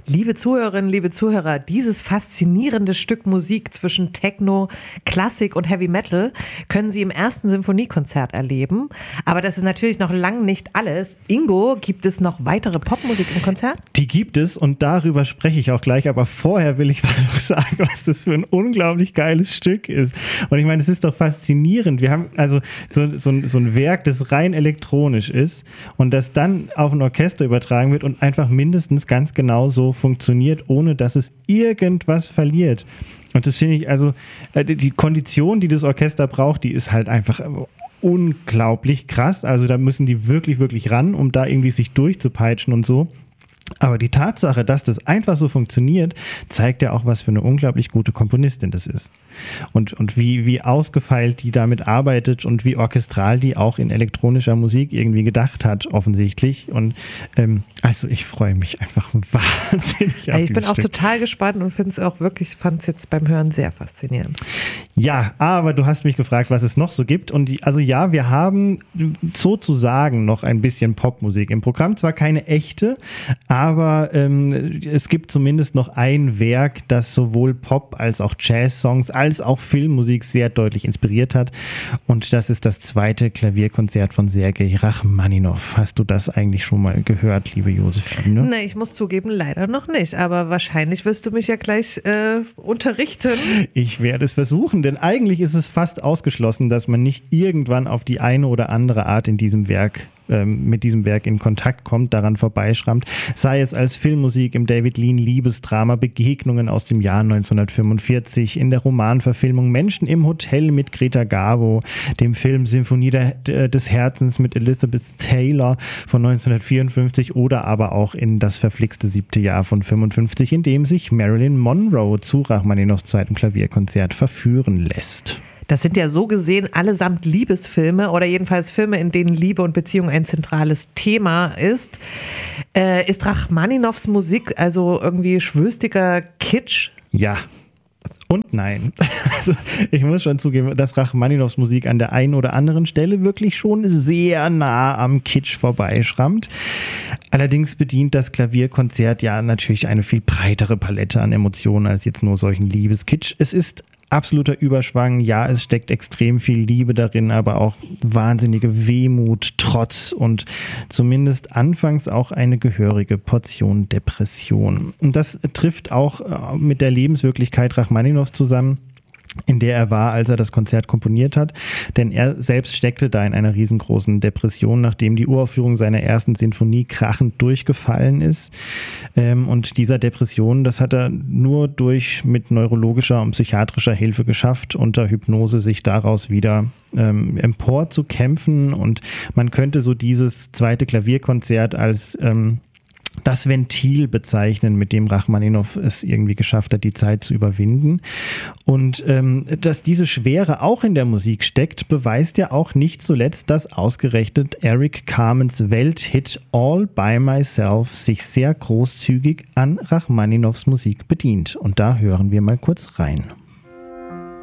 Liebe Zuhörerinnen, liebe Zuhörer, dieses faszinierende Stück Musik zwischen Techno, Klassik und Heavy Metal können Sie im ersten Sinfoniekonzert erleben. Aber das ist natürlich noch lang nicht alles. Ingo, gibt es noch weitere Popmusik im Konzert? Die gibt es und darüber spreche ich auch gleich. Aber vorher will ich mal noch sagen, was das für ein unglaublich geiles Stück ist. Und ich meine, es ist doch faszinierend. Wir haben also so ein Werk, das rein elektronisch ist und das dann auf ein Orchester übertragen wird und einfach mindestens ganz genau so funktioniert, ohne dass es irgendwas verliert. Und das finde ich, also die Kondition, die das Orchester braucht, die ist halt einfach unglaublich krass. Also da müssen die wirklich, wirklich ran, um da irgendwie sich durchzupeitschen und so. Aber die Tatsache, dass das einfach so funktioniert, zeigt ja auch, was für eine unglaublich gute Komponistin das ist. Und wie ausgefeilt die damit arbeitet und wie orchestral die auch in elektronischer Musik irgendwie gedacht hat, offensichtlich. Und also ich freue mich einfach wahnsinnig auf Ich bin auch Stück. total gespannt und fand es jetzt beim Hören sehr faszinierend. Ja, aber du hast mich gefragt, was es noch so gibt. Und wir haben sozusagen noch ein bisschen Popmusik im Programm. Zwar keine echte, aber es gibt zumindest noch ein Werk, das sowohl Pop- als auch Jazz-Songs als auch Filmmusik sehr deutlich inspiriert hat. Und das ist das zweite Klavierkonzert von Sergei Rachmaninow. Hast du das eigentlich schon mal gehört, liebe Josephine? Nee, ich muss zugeben, leider noch nicht. Aber wahrscheinlich wirst du mich ja gleich unterrichten. Ich werde es versuchen, denn eigentlich ist es fast ausgeschlossen, dass man nicht irgendwann auf die eine oder andere Art mit diesem Werk in Kontakt kommt, daran vorbeischrammt, sei es als Filmmusik im David Lean Liebesdrama Begegnungen aus dem Jahr 1945, in der Romanverfilmung Menschen im Hotel mit Greta Garbo, dem Film Symphonie des Herzens mit Elizabeth Taylor von 1954 oder aber auch in das verflixte 7. Jahr von 55, in dem sich Marilyn Monroe zu Rachmaninows zweitem Klavierkonzert verführen lässt. Das sind ja so gesehen allesamt Liebesfilme oder jedenfalls Filme, in denen Liebe und Beziehung ein zentrales Thema ist. Ist Rachmaninows Musik also irgendwie schwülstiger Kitsch? Ja. Und nein. Also ich muss schon zugeben, dass Rachmaninows Musik an der einen oder anderen Stelle wirklich schon sehr nah am Kitsch vorbeischrammt. Allerdings bedient das Klavierkonzert ja natürlich eine viel breitere Palette an Emotionen als jetzt nur solchen Liebeskitsch. Es ist absoluter Überschwang, ja, es steckt extrem viel Liebe darin, aber auch wahnsinnige Wehmut, Trotz und zumindest anfangs auch eine gehörige Portion Depression. Und das trifft auch mit der Lebenswirklichkeit Rachmaninows zusammen, in der er war, als er das Konzert komponiert hat. Denn er selbst steckte da in einer riesengroßen Depression, nachdem die Uraufführung seiner ersten Sinfonie krachend durchgefallen ist. Und dieser Depression, das hat er nur mit neurologischer und psychiatrischer Hilfe geschafft, unter Hypnose sich daraus wieder empor zu kämpfen. Und man könnte so dieses zweite Klavierkonzert als das Ventil bezeichnen, mit dem Rachmaninow es irgendwie geschafft hat, die Zeit zu überwinden. Und dass diese Schwere auch in der Musik steckt, beweist ja auch nicht zuletzt, dass ausgerechnet Eric Carmens Welthit All by Myself sich sehr großzügig an Rachmaninows Musik bedient. Und da hören wir mal kurz rein.